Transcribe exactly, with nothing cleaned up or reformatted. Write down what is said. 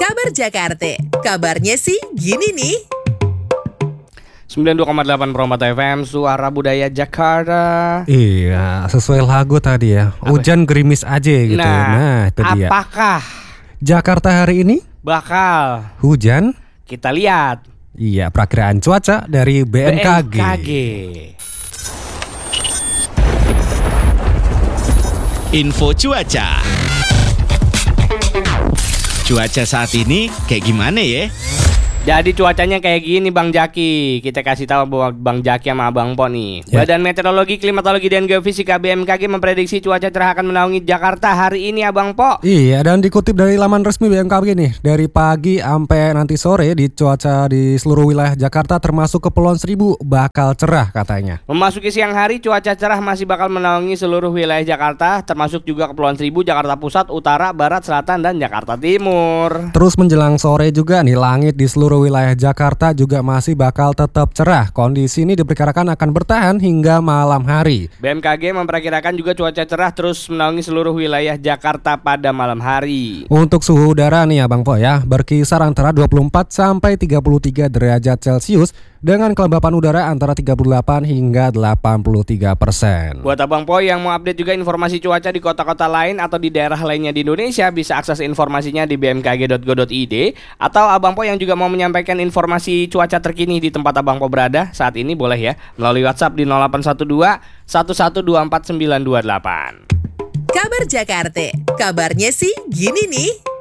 Kabar Jakarta, kabarnya sih gini nih. sembilan puluh dua koma delapan Peromata F M, Suara Budaya Jakarta. Iya, sesuai lagu tadi ya. Hujan gerimis aja gitu. Nah, Nah, itu dia. apakah Jakarta hari ini bakal hujan? kita lihat Iya, perakiraan cuaca dari B M K G. B M K G. Info cuaca. Cuaca saat ini kayak gimana ya? Jadi cuacanya kayak gini Bang Jaki. Kita kasih tahu bahwa Bang Jaki sama Abang Po nih. Ya. Badan Meteorologi, Klimatologi dan Geofisika B M K G memprediksi cuaca cerah akan menaungi Jakarta hari ini Abang Po. Iya, dan dikutip dari laman resmi B M K G nih, dari pagi sampai nanti sore di cuaca di seluruh wilayah Jakarta termasuk Kepulauan Seribu bakal cerah katanya. Memasuki siang hari, cuaca cerah masih bakal menaungi seluruh wilayah Jakarta, termasuk juga Kepulauan Seribu, Jakarta Pusat, Utara, Barat, Selatan, dan Jakarta Timur. Terus menjelang sore juga nih, langit di seluruh wilayah Jakarta juga masih bakal tetap cerah. Kondisi ini diperkirakan akan bertahan hingga malam hari. B M K G memperkirakan juga cuaca cerah terus menaungi seluruh wilayah Jakarta pada malam hari. Untuk suhu udara nih Abang Po ya, berkisar antara dua puluh empat sampai tiga puluh tiga derajat Celcius dengan kelembapan udara antara tiga puluh delapan hingga delapan puluh tiga persen. Buat Abang Po yang mau update juga informasi cuaca di kota-kota lain atau di daerah lainnya di Indonesia, bisa akses informasinya di b m k g dot go dot i d. Atau Abang Po yang juga mau menyampaikan informasi cuaca terkini di tempat Abang Po berada saat ini, boleh ya melalui WhatsApp di nol delapan satu dua satu satu dua empat sembilan dua delapan. Kabar Jakarta, kabarnya sih gini nih.